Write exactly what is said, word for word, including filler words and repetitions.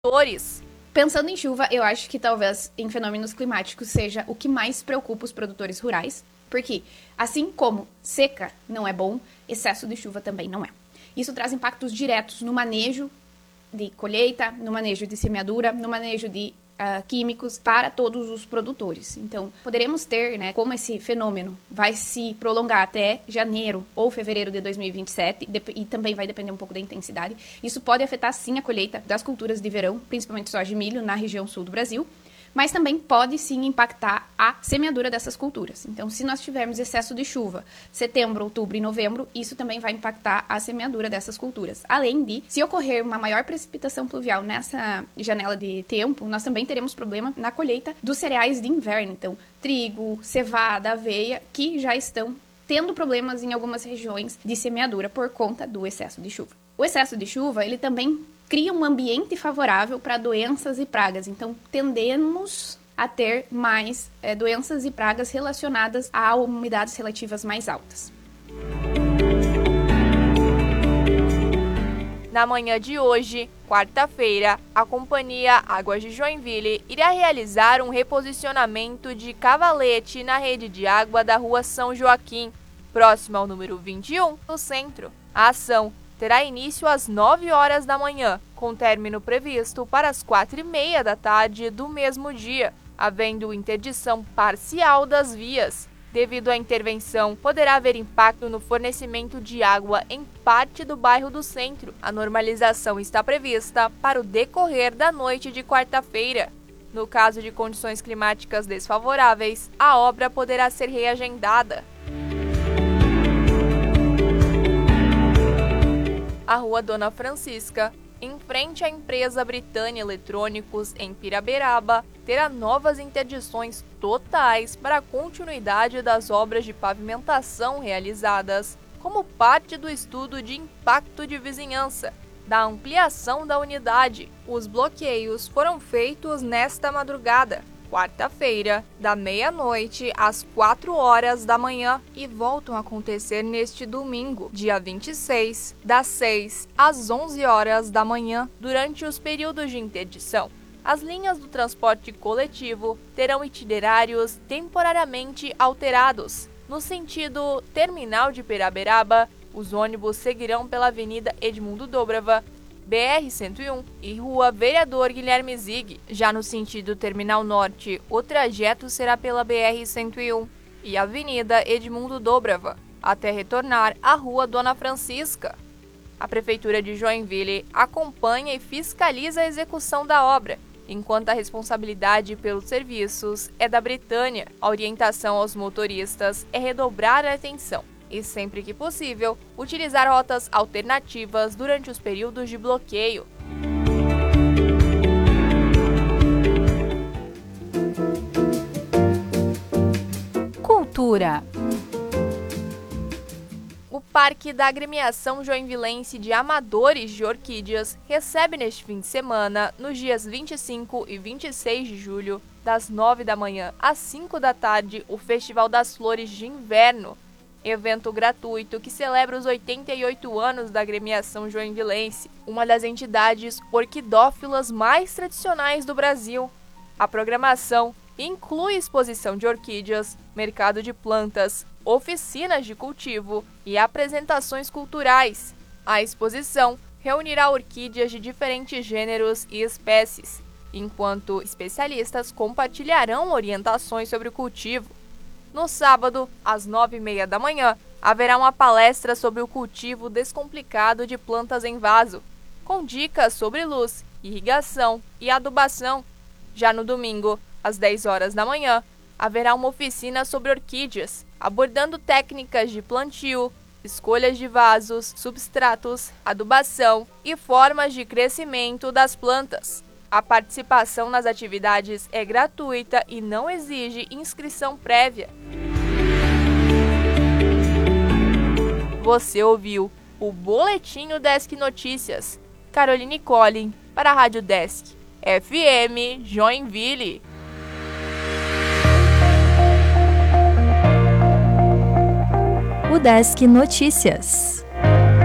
produtores. Pensando em chuva, eu acho que talvez em fenômenos climáticos seja o que mais preocupa os produtores rurais, porque assim como seca não é bom, excesso de chuva também não é. Isso traz impactos diretos no manejo de colheita, no manejo de semeadura, no manejo de uh, químicos para todos os produtores. Então, poderemos ter, né, como esse fenômeno vai se prolongar até janeiro ou fevereiro de dois mil e vinte e sete, e também vai depender um pouco da intensidade, isso pode afetar sim a colheita das culturas de verão, principalmente soja e milho, na região sul do Brasil, mas também pode sim impactar a semeadura dessas culturas. Então, se nós tivermos excesso de chuva, setembro, outubro e novembro, isso também vai impactar a semeadura dessas culturas. Além de, se ocorrer uma maior precipitação pluvial nessa janela de tempo, nós também teremos problema na colheita dos cereais de inverno. Então, trigo, cevada, aveia, que já estão tendo problemas em algumas regiões de semeadura por conta do excesso de chuva. O excesso de chuva, ele também cria um ambiente favorável para doenças e pragas. Então, tendemos a ter mais é, doenças e pragas relacionadas a umidades relativas mais altas. Na manhã de hoje, quarta-feira, a Companhia Águas de Joinville irá realizar um reposicionamento de cavalete na rede de água da Rua São Joaquim, próximo ao número vinte e um, no centro. A ação terá início às nove horas da manhã, com término previsto para as quatro e meia da tarde do mesmo dia, havendo interdição parcial das vias. Devido à intervenção, poderá haver impacto no fornecimento de água em parte do bairro do centro. A normalização está prevista para o decorrer da noite de quarta-feira. No caso de condições climáticas desfavoráveis, a obra poderá ser reagendada. A Rua Dona Francisca, em frente à empresa Britânia Eletrônicos, em Piraberaba, terá novas interdições totais para a continuidade das obras de pavimentação realizadas, como parte do estudo de impacto de vizinhança da ampliação da unidade. Os bloqueios foram feitos nesta madrugada, quarta-feira, da meia-noite às quatro horas da manhã, e voltam a acontecer neste domingo, dia vinte e seis, das seis às onze horas da manhã, durante os períodos de interdição. As linhas do transporte coletivo terão itinerários temporariamente alterados. No sentido terminal de Piraberaba, os ônibus seguirão pela Avenida Edmundo Dobrava, B R cento e um e Rua Vereador Guilherme Zig. Já no sentido Terminal Norte, o trajeto será pela B R cento e um e Avenida Edmundo Dobrava, até retornar à Rua Dona Francisca. A Prefeitura de Joinville acompanha e fiscaliza a execução da obra, enquanto a responsabilidade pelos serviços é da Britânia. A orientação aos motoristas é redobrar a atenção e, sempre que possível, utilizar rotas alternativas durante os períodos de bloqueio. Cultura. O Parque da Agremiação Joinvilense de Amadores de Orquídeas recebe neste fim de semana, nos dias vinte e cinco e vinte e seis de julho, das nove da manhã às cinco da tarde, o Festival das Flores de Inverno, evento gratuito que celebra os oitenta e oito anos da Agremiação Joinvilense, uma das entidades orquidófilas mais tradicionais do Brasil. A programação inclui exposição de orquídeas, mercado de plantas, oficinas de cultivo e apresentações culturais. A exposição reunirá orquídeas de diferentes gêneros e espécies, enquanto especialistas compartilharão orientações sobre o cultivo. No sábado, às nove e meia da manhã, haverá uma palestra sobre o cultivo descomplicado de plantas em vaso, com dicas sobre luz, irrigação e adubação. Já no domingo, às dez horas da manhã, haverá uma oficina sobre orquídeas, abordando técnicas de plantio, escolhas de vasos, substratos, adubação e formas de crescimento das plantas. A participação nas atividades é gratuita e não exige inscrição prévia. Você ouviu o Boletim Desk Notícias. Caroline Collin, para a Rádio Desk F M Joinville. O Desk Notícias.